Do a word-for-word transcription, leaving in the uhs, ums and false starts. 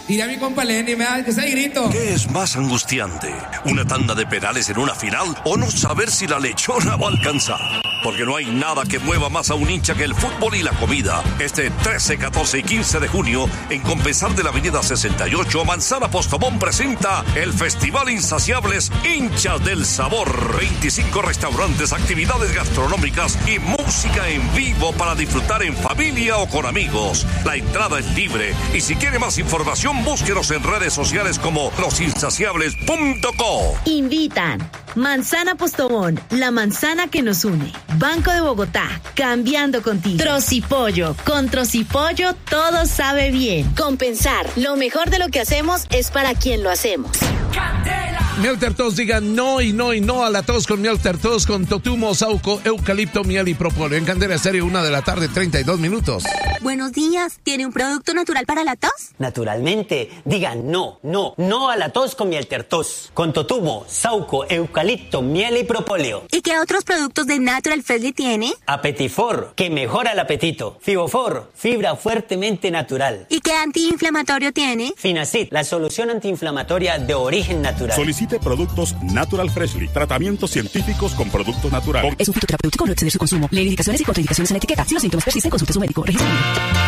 Dile a mi compa Lenny, me da que ese grito. ¿Qué es más angustiante? ¿Una tanda de penales en una final o no saber si la lechona va a alcanzar? Porque no hay nada que mueva más a un hincha que el fútbol y la comida. Este trece, catorce y quince de junio, en Compensar de la Avenida sesenta y ocho, Manzana Postobón presenta el Festival Insaciables Hinchas del Sabor. veinticinco restaurantes, actividades gastronómicas y música en vivo para disfrutar en familia o con amigos. La entrada es libre y si quiere más información, búsquenos en redes sociales como los insaciables punto co. Invitan Manzana Postobón, la manzana que nos une. Banco de Bogotá, cambiando contigo. Trocipollo, con Trocipollo todo sabe bien. Compensar, lo mejor de lo que hacemos es para quien lo hacemos. Miel Tertos, digan no y no y no a la tos con Miel Tertos, con totumo, sauco, eucalipto, miel y propóleo. En Candela Estéreo, una de la tarde, treinta y dos minutos. Buenos días, ¿tiene un producto natural para la tos? Naturalmente, digan no, no, no a la tos con Miel Tertos, con totumo, sauco, eucalipto, miel y propóleo. ¿Y qué otros productos de Natural Freshly tiene? Apetifor, que mejora el apetito. Fibofor, fibra fuertemente natural. ¿Y qué antiinflamatorio tiene? Finacid, la solución antiinflamatoria de origen natural. Solicite productos Natural Freshly, tratamientos científicos con productos naturales. Es un fitoterapéutico, no exceder su consumo. Lee indicaciones y contraindicaciones en la etiqueta. Si los síntomas persisten, consulte a su médico. Registra.